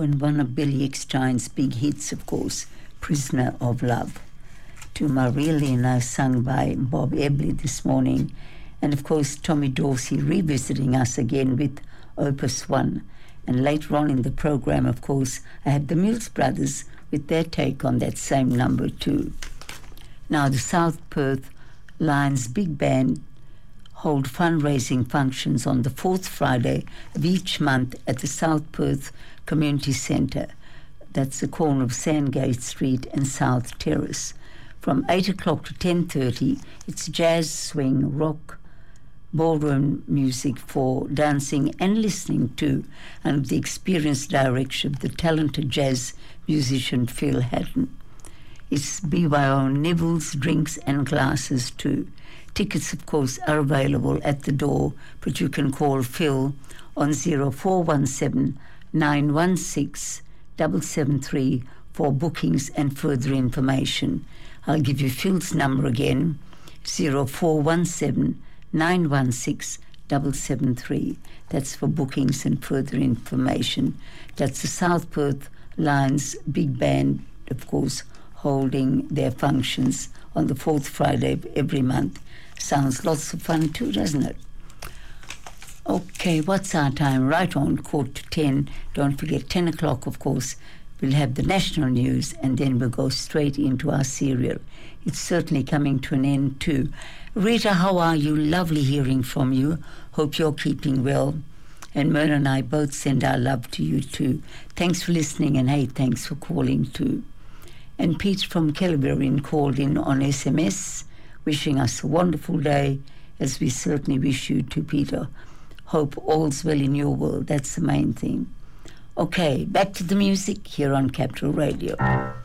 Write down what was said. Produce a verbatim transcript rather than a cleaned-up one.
and one of Billy Eckstine's big hits, of course, Prisoner of Love. To Maria now sung by Bob Ebley this morning, and of course Tommy Dorsey revisiting us again with Opus One. And later on in the program, of course, I have the Mills Brothers with their take on that same number too. Now the South Perth Lions Big Band hold fundraising functions on the fourth Friday of each month at the South Perth Community Centre. That's the corner of Sandgate Street and South Terrace. From eight o'clock to ten thirty, it's jazz, swing, rock, ballroom music for dancing and listening to, under the experienced direction of the talented jazz musician Phil Hatton. It's B Y O nibbles, drinks and glasses too. Tickets, of course, are available at the door, but you can call Phil on zero four one seven, nine one six, seven seven three for bookings and further information. I'll give you Phil's number again, zero four one seven, nine one six, seven seven three. That's for bookings and further information. That's the South Perth Lions Big Band, of course, holding their functions on the fourth Friday of every month. Sounds lots of fun too, doesn't it? Okay, what's our time? Right on, quarter to ten. Don't forget, ten o'clock, of course, we'll have the national news, and then we'll go straight into our serial. It's certainly coming to an end too. Rita, how are you? Lovely hearing from you. Hope you're keeping well. And Myrna and I both send our love to you too. Thanks for listening, and hey, thanks for calling too. And Pete from Kellyberrin called in on S M S, wishing us a wonderful day, as we certainly wish you too, Peter. Hope all's well in your world. That's the main thing. Okay, back to the music here on Capital Radio.